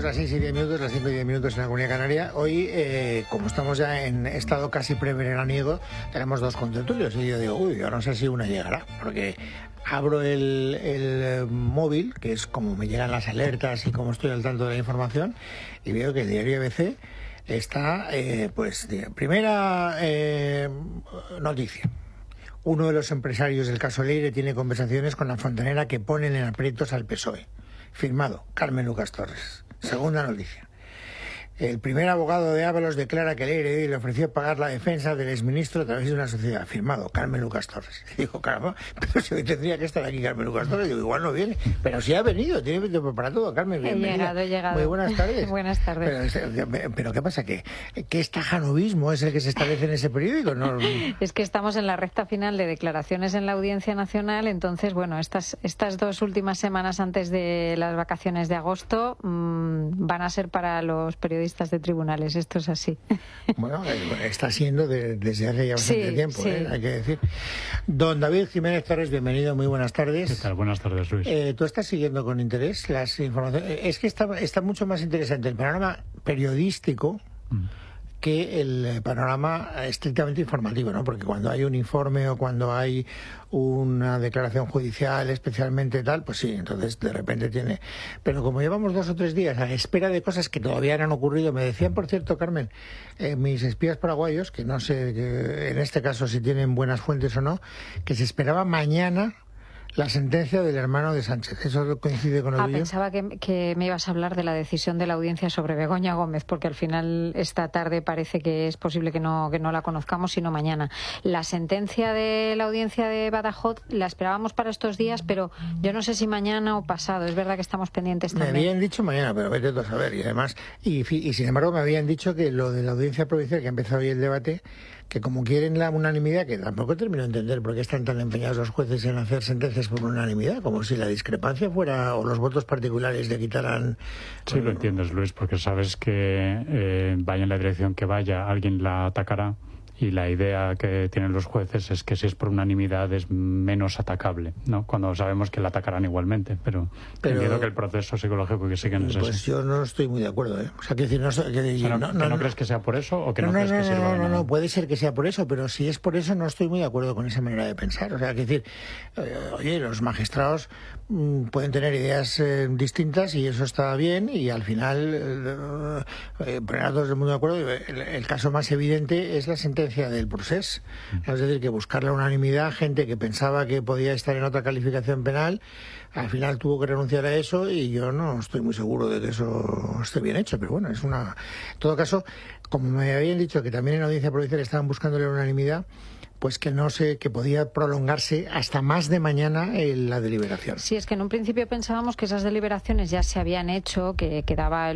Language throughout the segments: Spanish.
las 6:10, las 5:10 en la Comunidad Canaria. Hoy, como estamos ya en estado casi preveraniego, tenemos dos contertulios. Y yo digo, yo no sé si una llegará, porque abro el móvil, que es como me llegan las alertas y como estoy al tanto de la información, y veo que el diario ABC está, primera noticia. Uno de los empresarios del caso Leire tiene conversaciones con la fontanera que ponen en aprietos al PSOE. Firmado, Carmen Lucas Torres. Segunda noticia. El primer abogado de Ábalos declara que Leire le ofreció pagar la defensa del exministro a través de una sociedad. Firmado, Carmen Lucas Torres. Y digo, caramba, pero si hoy tendría que estar aquí Carmen Lucas Torres. Digo, igual no viene. Pero sí ha venido, tiene tiempo para todo. Carmen, bienvenida. He llegado. Muy buenas tardes. Buenas tardes. Pero ¿qué pasa? ¿Qué estajanovismo es el que se establece en ese periódico? No... Es que estamos en la recta final de declaraciones en la Audiencia Nacional. Entonces, bueno, estas dos últimas semanas antes de las vacaciones de agosto van a ser para los periodistas de tribunales, esto es así. Bueno, está siendo desde hace ya bastante tiempo, sí. Hay que decir. Don David Jiménez Torres, bienvenido, muy buenas tardes. ¿Qué tal? Buenas tardes, Luis. ¿Tú estás siguiendo con interés las informaciones? Es que está mucho más interesante el panorama periodístico que el panorama estrictamente informativo, ¿no? Porque cuando hay un informe o cuando hay una declaración judicial especialmente tal, pues sí, entonces de repente tiene... Pero como llevamos 2 o 3 días a la espera de cosas que todavía no han ocurrido, me decían, por cierto, Carmen, mis espías paraguayos, que no sé en este caso si tienen buenas fuentes o no, que se esperaba mañana la sentencia del hermano de Sánchez. ¿Eso coincide con lo tuyo? Pensaba que me ibas a hablar de la decisión de la audiencia sobre Begoña Gómez, porque al final esta tarde parece que es posible que no la conozcamos, sino mañana. La sentencia de la audiencia de Badajoz la esperábamos para estos días, pero yo no sé si mañana o pasado. Es verdad que estamos pendientes también. Me habían dicho mañana, pero vete tú a saber. Y además, y sin embargo me habían dicho que lo de la audiencia provincial, que ha empezado hoy el debate, que como quieren la unanimidad, que tampoco termino de entender por qué están tan empeñados los jueces en hacer sentencias por unanimidad, como si la discrepancia fuera, o los votos particulares le quitaran... Sí, lo entiendes, Luis, porque sabes que vaya en la dirección que vaya, alguien la atacará. Y la idea que tienen los jueces es que si es por unanimidad es menos atacable, ¿no? Cuando sabemos que la atacarán igualmente, pero entiendo que el proceso psicológico que siguen es pues ese. Yo no estoy muy de acuerdo, ¿eh? O sea, que decir, ¿No crees que sea por eso o que no crees que sirva de nada? No, puede ser que sea por eso, pero si es por eso no estoy muy de acuerdo con esa manera de pensar. O sea, que decir, oye, los magistrados pueden tener ideas distintas y eso está bien, y al final todos muy de acuerdo. El caso más evidente es la sentencia del procés, es decir, que buscar la unanimidad, gente que pensaba que podía estar en otra calificación penal, al final tuvo que renunciar a eso, y yo no estoy muy seguro de que eso esté bien hecho, pero bueno, en todo caso, como me habían dicho que también en la audiencia provincial estaban buscando la unanimidad, pues que no sé, que podía prolongarse hasta más de mañana la deliberación. Sí, es que en un principio pensábamos que esas deliberaciones ya se habían hecho, que quedaba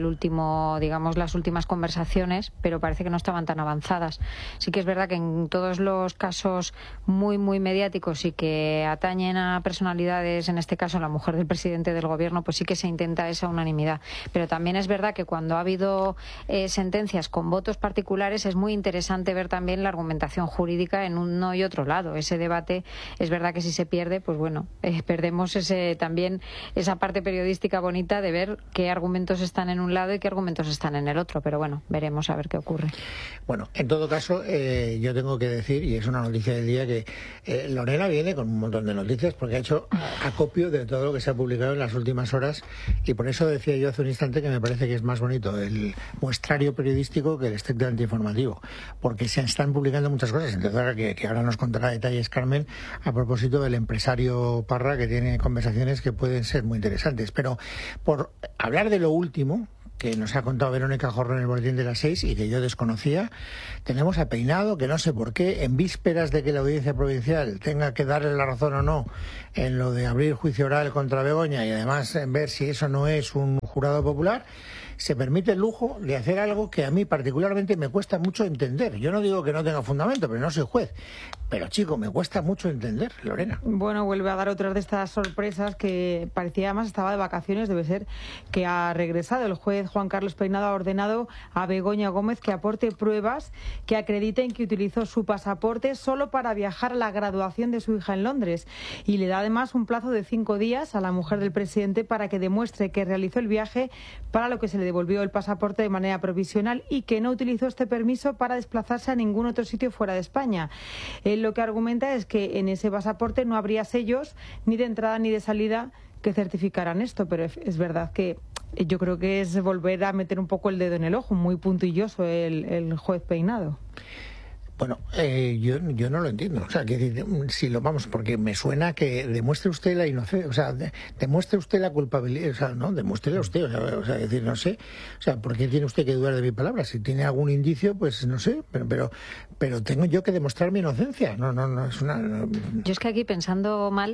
las últimas conversaciones, pero parece que no estaban tan avanzadas. Sí que es verdad que en todos los casos muy, muy mediáticos y que atañen a personalidades, en este caso la mujer del presidente del gobierno, pues sí que se intenta esa unanimidad. Pero también es verdad que cuando ha habido sentencias con votos particulares, es muy interesante ver también la argumentación jurídica en uno y otro lado. Ese debate es verdad que si se pierde, pues bueno, perdemos también esa parte periodística bonita de ver qué argumentos están en un lado y qué argumentos están en el otro, pero bueno, veremos a ver qué ocurre. Bueno, en todo caso, yo tengo que decir, y es una noticia del día, que Lorena viene con un montón de noticias porque ha hecho acopio de todo lo que se ha publicado en las últimas horas, y por eso decía yo hace un instante que me parece que es más bonito el muestrario periodístico que el estrictamente informativo, porque se están publicando muchas cosas. Entonces, que ahora nos contará detalles Carmen a propósito del empresario Parra, que tiene conversaciones que pueden ser muy interesantes. Pero por hablar de lo último que nos ha contado Verónica Jorro en el boletín de las 6 y que yo desconocía, tenemos a Peinado, que no sé por qué, en vísperas de que la audiencia provincial tenga que darle la razón o no en lo de abrir juicio oral contra Begoña, y además en ver si eso no es un jurado popular, se permite el lujo de hacer algo que a mí particularmente me cuesta mucho entender. Yo no digo que no tenga fundamento, pero no soy juez. Pero, chico, me cuesta mucho entender, Lorena. Bueno, vuelve a dar otras de estas sorpresas que parecía, además estaba de vacaciones, debe ser que ha regresado. El juez Juan Carlos Peinado ha ordenado a Begoña Gómez que aporte pruebas que acrediten que utilizó su pasaporte solo para viajar a la graduación de su hija en Londres, y le da además un plazo de 5 días a la mujer del presidente para que demuestre que realizó el viaje para lo que se le devolvió el pasaporte de manera provisional y que no utilizó este permiso para desplazarse a ningún otro sitio fuera de España. Él lo que argumenta es que en ese pasaporte no habría sellos ni de entrada ni de salida que certificaran esto, pero es verdad que yo creo que es volver a meter un poco el dedo en el ojo, muy puntilloso el juez Peinado. Bueno, yo no lo entiendo. O sea, que si lo vamos, porque me suena que demuestre usted la inocencia, o sea, demuestre usted la culpabilidad, o sea, no, demuéstrela usted, o sea, decir, no sé, o sea, ¿por qué tiene usted que dudar de mi palabra? Si tiene algún indicio, pues no sé, pero tengo yo que demostrar mi inocencia. No es una. No. Yo es que aquí pensando mal.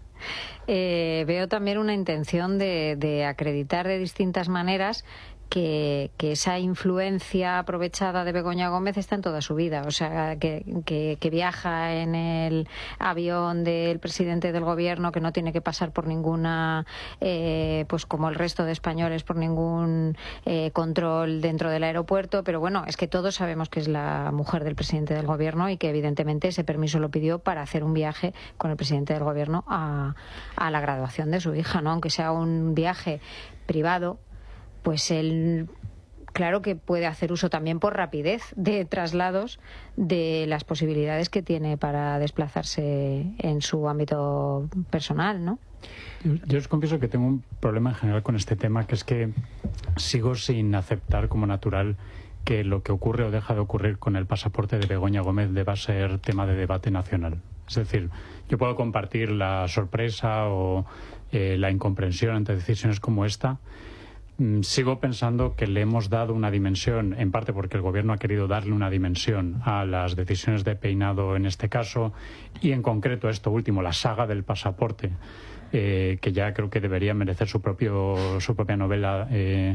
Veo también una intención de acreditar de distintas maneras que esa influencia aprovechada de Begoña Gómez está en toda su vida. O sea, que viaja en el avión del presidente del gobierno, que no tiene que pasar por ninguna, pues como el resto de españoles, por ningún control dentro del aeropuerto. Pero bueno, es que todos sabemos que es la mujer del presidente del gobierno y que evidentemente ese permiso lo pidió para hacer un viaje con el presidente del gobierno a la graduación de su hija, ¿no? Aunque sea un viaje privado, pues él, claro que puede hacer uso también por rapidez de traslados de las posibilidades que tiene para desplazarse en su ámbito personal, ¿no? Yo os confieso que tengo un problema en general con este tema, que es que sigo sin aceptar como natural que lo que ocurre o deja de ocurrir con el pasaporte de Begoña Gómez deba ser tema de debate nacional. Es decir, yo puedo compartir la sorpresa o la incomprensión ante decisiones como esta. Sigo pensando que le hemos dado una dimensión, en parte porque el Gobierno ha querido darle una dimensión a las decisiones de Peinado en este caso, y en concreto esto último, la saga del pasaporte, que ya creo que debería merecer su propia novela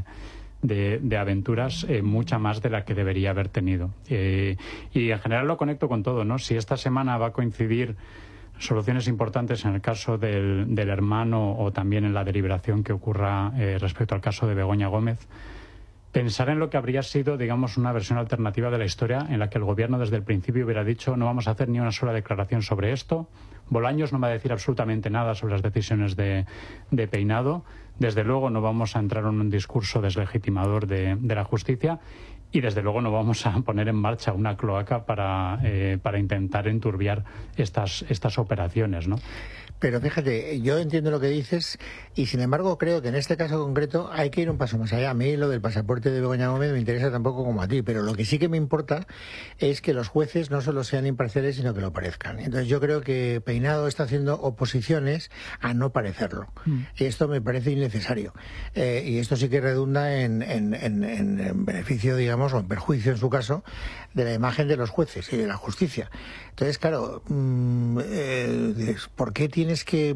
de aventuras, mucha más de la que debería haber tenido. Y en general lo conecto con todo, ¿no? Si esta semana va a coincidir soluciones importantes en el caso del hermano o también en la deliberación que ocurra respecto al caso de Begoña Gómez, pensar en lo que habría sido, digamos, una versión alternativa de la historia en la que el Gobierno desde el principio hubiera dicho no vamos a hacer ni una sola declaración sobre esto, Bolaños no va a decir absolutamente nada sobre las decisiones de Peinado, desde luego no vamos a entrar en un discurso deslegitimador de la justicia y desde luego no vamos a poner en marcha una cloaca para intentar enturbiar estas operaciones, ¿no? Pero fíjate, yo entiendo lo que dices y sin embargo creo que en este caso concreto hay que ir un paso más allá. A mí lo del pasaporte de Begoña Gómez me interesa tampoco como a ti, pero lo que sí que me importa es que los jueces no solo sean imparciales sino que lo parezcan. Entonces yo creo que Peinado está haciendo oposiciones a no parecerlo. Y esto me parece innecesario. Y esto sí que redunda en beneficio, digamos, o en perjuicio en su caso, de la imagen de los jueces y de la justicia. Entonces, claro, ¿por qué tienes que...?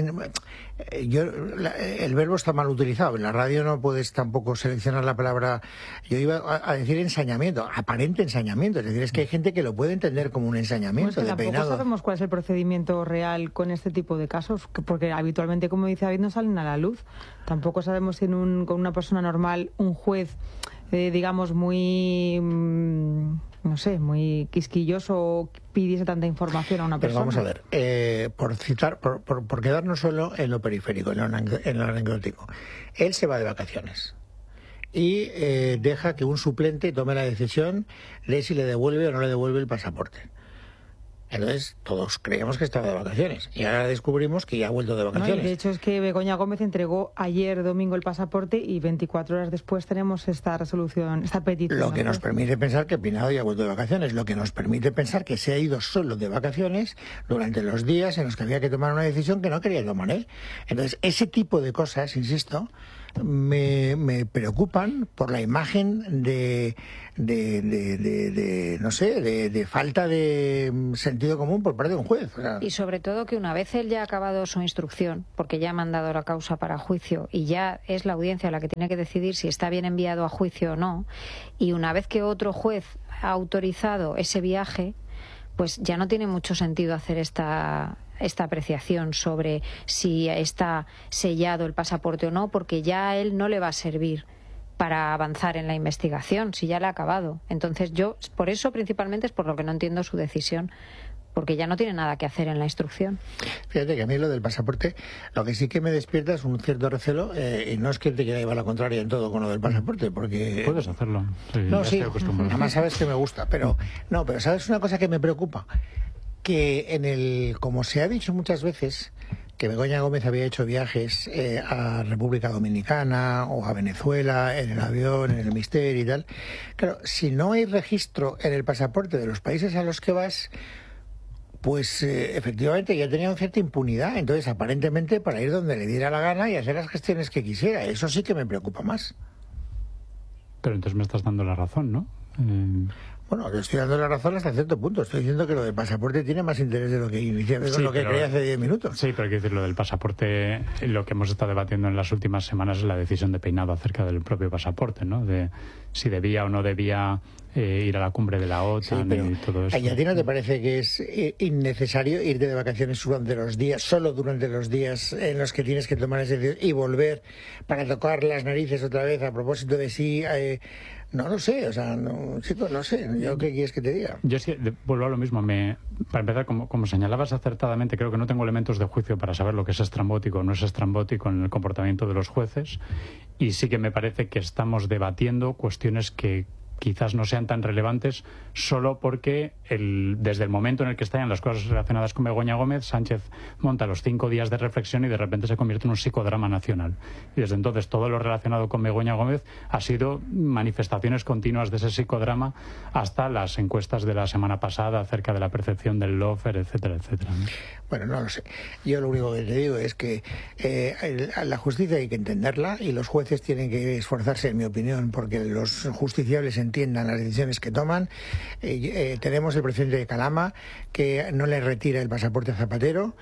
El verbo está mal utilizado. En la radio no puedes tampoco seleccionar la palabra... Yo iba a decir ensañamiento, aparente ensañamiento. Es decir, es que hay gente que lo puede entender como un ensañamiento de Peinado. Tampoco sabemos cuál es el procedimiento real con este tipo de casos, porque habitualmente, como dice David, no salen a la luz. Tampoco sabemos si con una persona normal un juez, digamos, muy... no sé, muy quisquilloso pidiese tanta información a una persona. Pero vamos a ver, por quedarnos solo en lo periférico, en lo anecdótico. Él se va de vacaciones y deja que un suplente tome la decisión de si le devuelve o no le devuelve el pasaporte. Entonces todos creíamos que estaba de vacaciones y ahora descubrimos que ya ha vuelto de vacaciones. No, de hecho es que Begoña Gómez entregó ayer domingo el pasaporte y 24 horas después tenemos esta resolución, esta petición. Lo que nos permite pensar que Peinado ya ha vuelto de vacaciones, lo que nos permite pensar que se ha ido solo de vacaciones durante los días en los que había que tomar una decisión que no quería tomar él. Entonces ese tipo de cosas, insisto, me preocupan por la imagen de no sé, de falta de sentido común por parte de un juez. O sea. Y sobre todo que una vez él ya ha acabado su instrucción, porque ya ha mandado la causa para juicio y ya es la audiencia la que tiene que decidir si está bien enviado a juicio o no, y una vez que otro juez ha autorizado ese viaje, pues ya no tiene mucho sentido hacer esta apreciación sobre si está sellado el pasaporte o no, porque ya a él no le va a servir para avanzar en la investigación, si ya la ha acabado. Entonces yo, por eso principalmente es por lo que no entiendo su decisión porque ya no tiene nada que hacer en la instrucción. Fíjate que a mí lo del pasaporte, lo que sí que me despierta es un cierto recelo, y no es que te quiera llevar la contraria en todo con lo del pasaporte, porque... Puedes hacerlo. Sí, no, sí, además sabes que me gusta, pero ¿sabes una cosa que me preocupa? Que como se ha dicho muchas veces, que Begoña Gómez había hecho viajes a República Dominicana o a Venezuela en el avión, en el Mister y tal. Claro, si no hay registro en el pasaporte de los países a los que vas, pues efectivamente ya tenía una cierta impunidad. Entonces, aparentemente, para ir donde le diera la gana y hacer las gestiones que quisiera. Eso sí que me preocupa más. Pero entonces me estás dando la razón, ¿no? Bueno, te estoy dando la razón hasta cierto punto. Estoy diciendo que lo del pasaporte tiene más interés de lo que inicialmente, lo que creía hace 10 minutos. Sí, pero hay que decir, lo del pasaporte, lo que hemos estado debatiendo en las últimas semanas es la decisión de Peinado acerca del propio pasaporte, ¿no? De si debía o no debía ir a la cumbre de la OTAN, sí, y todo eso. ¿Y a ti no te parece que es innecesario irte de vacaciones durante los días, solo durante los días en los que tienes que tomar esa decisión y volver para tocar las narices otra vez a propósito de si... no lo sé, o sea, no, chico, no sé, ¿yo qué quieres que te diga? Yo es que vuelvo a lo mismo, para empezar, como señalabas acertadamente, creo que no tengo elementos de juicio para saber lo que es estrambótico o no es estrambótico en el comportamiento de los jueces, y sí que me parece que estamos debatiendo cuestiones que quizás no sean tan relevantes solo porque desde el momento en el que estallan las cosas relacionadas con Begoña Gómez, Sánchez monta los 5 días de reflexión y de repente se convierte en un psicodrama nacional. Y desde entonces todo lo relacionado con Begoña Gómez ha sido manifestaciones continuas de ese psicodrama hasta las encuestas de la semana pasada acerca de la percepción del lawfare, etcétera, etcétera, ¿no? Bueno, no lo sé. Yo lo único que te digo es que la justicia hay que entenderla y los jueces tienen que esforzarse, en mi opinión, porque los justiciables entiendan las decisiones que toman. Tenemos el presidente de Calama que no le retira el pasaporte a Zapatero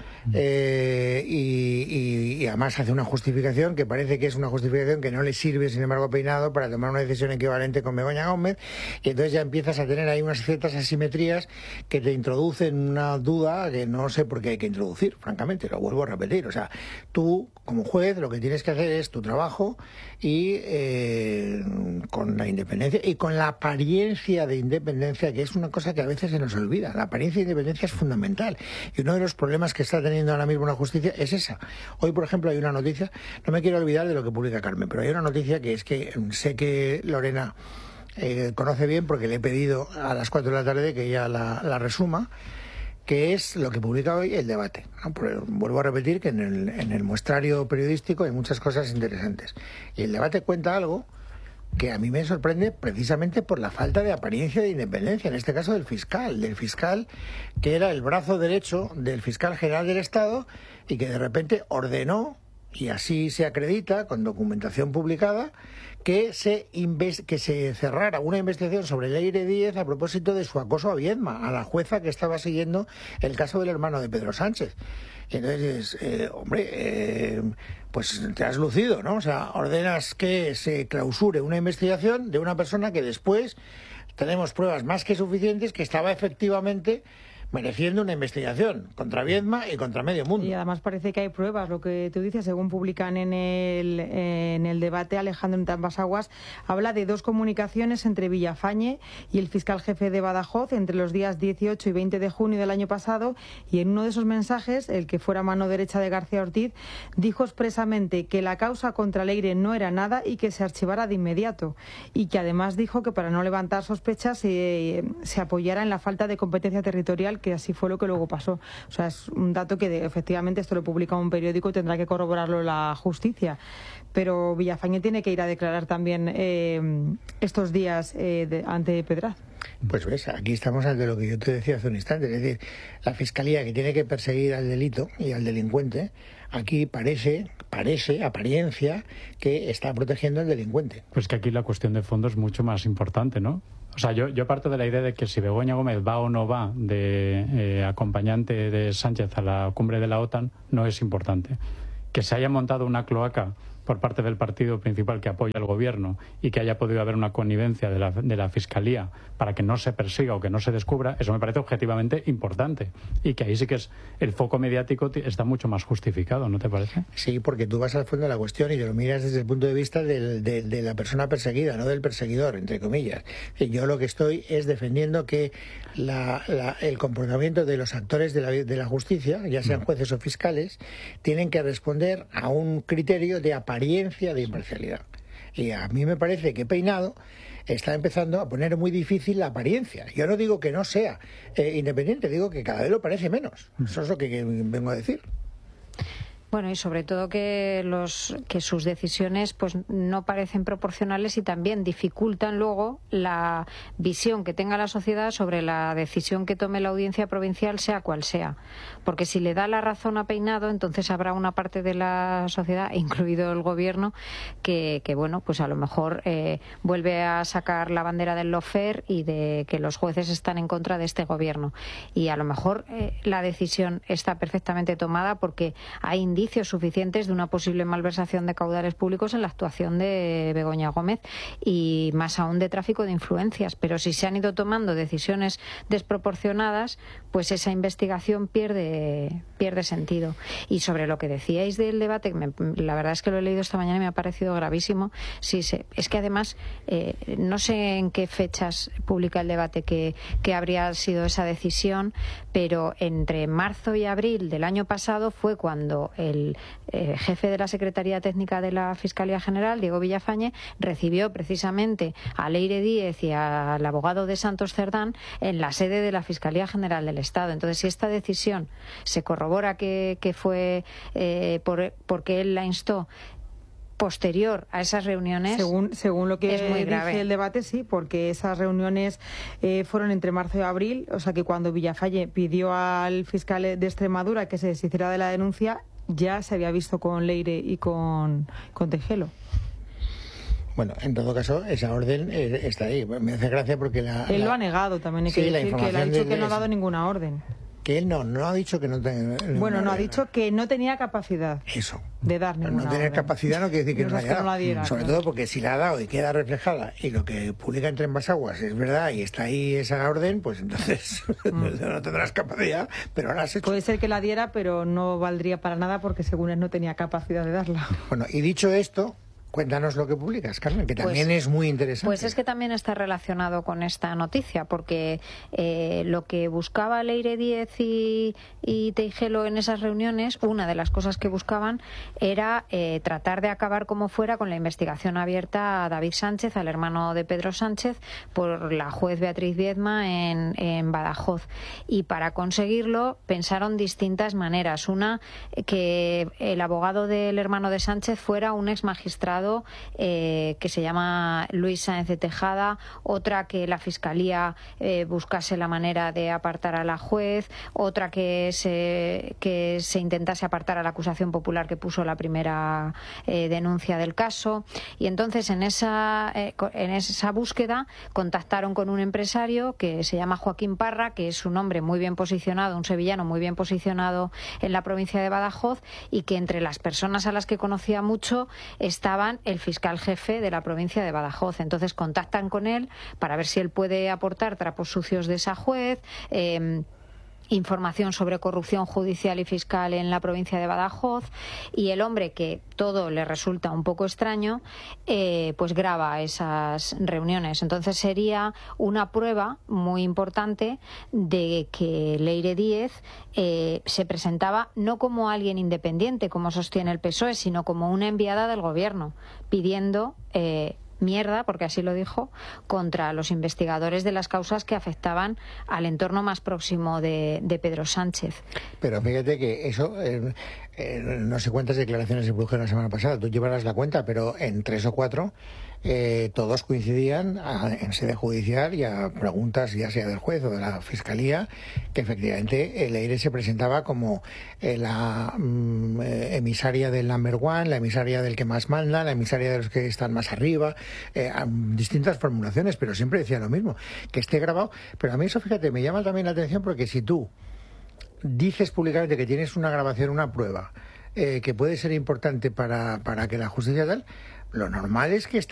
y además hace una justificación que parece que es una justificación que no le sirve, sin embargo, a Peinado para tomar una decisión equivalente con Begoña Gómez, y entonces ya empiezas a tener ahí unas ciertas asimetrías que te introducen una duda que no sé por qué hay que introducir, francamente, lo vuelvo a repetir. O sea, tú como juez lo que tienes que hacer es tu trabajo y con la independencia y con la apariencia de independencia, que es una cosa que a veces se nos olvida. La apariencia de independencia es fundamental y uno de los problemas que está teniendo ahora mismo la justicia es esa. Hoy, por ejemplo, hay una noticia, no me quiero olvidar de lo que publica Carmen, pero hay una noticia que es que sé que Lorena conoce bien porque le he pedido a las 4 de la tarde que ella la resuma, que es lo que publica hoy El Debate, ¿no? Vuelvo a repetir que en el muestrario periodístico hay muchas cosas interesantes. Y El Debate cuenta algo que a mí me sorprende precisamente por la falta de apariencia de independencia, en este caso del fiscal que era el brazo derecho del fiscal general del Estado y que de repente ordenó, y así se acredita con documentación publicada, que se cerrara una investigación sobre Leire Díez a propósito de su acoso a Viedma, a la jueza que estaba siguiendo el caso del hermano de Pedro Sánchez. Entonces, pues te has lucido, ¿no? O sea, ordenas que se clausure una investigación de una persona que después tenemos pruebas más que suficientes que estaba efectivamente mereciendo una investigación contra Viedma y contra medio mundo. Y además parece que hay pruebas, lo que tú dices, según publican en el Debate, Alejandro Entambasaguas habla de 2 comunicaciones entre Villafañe y el fiscal jefe de Badajoz entre los días 18 y 20 de junio del año pasado, y en uno de esos mensajes, el que fuera mano derecha de García Ortiz, dijo expresamente que la causa contra Leire no era nada y que se archivara de inmediato, y que además dijo que para no levantar sospechas se apoyara en la falta de competencia territorial, que así fue lo que luego pasó. O sea, es un dato que efectivamente esto lo publica un periódico y tendrá que corroborarlo la justicia. Pero Villafañe tiene que ir a declarar también estos días ante Pedraz. Pues ves, aquí estamos ante lo que yo te decía hace un instante, es decir, la Fiscalía, que tiene que perseguir al delito y al delincuente, aquí apariencia que está protegiendo al delincuente. Pues que aquí la cuestión de fondo es mucho más importante, ¿no? O sea, yo parto de la idea de que si Begoña Gómez va o no va de acompañante de Sánchez a la cumbre de la OTAN no es importante. Que se haya montado una cloaca por parte del partido principal que apoya al gobierno y que haya podido haber una connivencia de la Fiscalía para que no se persiga o que no se descubra, eso me parece objetivamente importante. Y que ahí sí que es el foco mediático está mucho más justificado, ¿no te parece? Sí, porque tú vas al fondo de la cuestión y te lo miras desde el punto de vista de la persona perseguida, no del perseguidor, entre comillas. Yo lo que estoy es defendiendo que el comportamiento de los actores de la justicia, ya sean jueces o fiscales, tienen que responder a un criterio de apariencia de imparcialidad. Y a mí me parece que Peinado está empezando a poner muy difícil la apariencia. Yo no digo que no sea independiente, digo que cada vez lo parece menos. Eso es lo que vengo a decir. Bueno, y sobre todo que sus decisiones pues no parecen proporcionales y también dificultan luego la visión que tenga la sociedad sobre la decisión que tome la audiencia provincial, sea cual sea. Porque si le da la razón a Peinado, entonces habrá una parte de la sociedad, incluido el gobierno, que bueno, pues a lo mejor vuelve a sacar la bandera del lawfare y de que los jueces están en contra de este gobierno. Y a lo mejor la decisión está perfectamente tomada porque hay indicios suficientes de una posible malversación de caudales públicos en la actuación de Begoña Gómez y más aún de tráfico de influencias. Pero si se han ido tomando decisiones desproporcionadas, pues esa investigación pierde sentido. Y sobre lo que decíais del debate, la verdad es que lo he leído esta mañana y me ha parecido gravísimo. Sí, es que además no sé en qué fechas publica el debate que habría sido esa decisión, pero entre marzo y abril del año pasado fue cuando el jefe de la Secretaría Técnica de la Fiscalía General, Diego Villafañe, recibió precisamente a Leire Díez y al abogado de Santos Cerdán en la sede de la Fiscalía General del Estado. Entonces, si esta decisión se corrobora que fue porque él la instó posterior a esas reuniones, según lo que es muy grave. Dice el debate, sí, porque esas reuniones fueron entre marzo y abril, o sea que cuando Villafañe pidió al fiscal de Extremadura que se deshiciera de la denuncia, ya se había visto con Leire y con Tejelo. Bueno, en todo caso, esa orden está ahí. Me hace gracia porque él lo ha negado también, hay que decir que él ha dicho que no ha dado ninguna orden. Que él no ha dicho que no tenía... Bueno, no ha dicho que no tenía capacidad de dar ninguna no tener orden. Capacidad no quiere decir que no la diera. Sobre claro. todo porque si la ha dado y queda reflejada y lo que publica en Tren Aguas es verdad y está ahí esa orden, pues entonces no tendrás capacidad, pero ahora has hecho. Puede ser que la diera, pero no valdría para nada porque según él no tenía capacidad de darla. Bueno, y dicho esto, cuéntanos lo que publicas, Carmen, que también es muy interesante. Pues es que también está relacionado con esta noticia, porque lo que buscaba Leire Díez y Tejelo en esas reuniones, una de las cosas que buscaban era tratar de acabar como fuera con la investigación abierta a David Sánchez, al hermano de Pedro Sánchez, por la juez Beatriz Viedma en Badajoz. Y para conseguirlo pensaron distintas maneras. Una, que el abogado del hermano de Sánchez fuera un ex magistrado que se llama Luis Sáenz de Tejada, otra que la Fiscalía buscase la manera de apartar a la juez, otra que se intentase apartar a la acusación popular que puso la primera denuncia del caso. Y entonces en esa búsqueda contactaron con un empresario que se llama Joaquín Parra, que es un hombre muy bien posicionado, un sevillano muy bien posicionado en la provincia de Badajoz, y que entre las personas a las que conocía mucho estaban el fiscal jefe de la provincia de Badajoz. Entonces contactan con él para ver si él puede aportar trapos sucios de esa juez, información sobre corrupción judicial y fiscal en la provincia de Badajoz, y el hombre, que todo le resulta un poco extraño, pues graba esas reuniones. Entonces sería una prueba muy importante de que Leire Díez se presentaba no como alguien independiente, como sostiene el PSOE, sino como una enviada del gobierno, pidiendo mierda, porque así lo dijo, contra los investigadores de las causas que afectaban al entorno más próximo de Pedro Sánchez. Pero fíjate que eso, no sé cuántas declaraciones se produjeron la semana pasada, tú llevarás la cuenta, pero en 3 o 4 todos coincidían en sede judicial y a preguntas ya sea del juez o de la Fiscalía, que efectivamente Leire se presentaba como la emisaria del number one, la emisaria del que más manda, la emisaria de los que están más arriba, distintas formulaciones, pero siempre decía lo mismo, que esté grabado. Pero a mí eso, fíjate, me llama también la atención, porque si tú dices públicamente que tienes una grabación, una prueba que puede ser importante para que la justicia tal, lo normal es que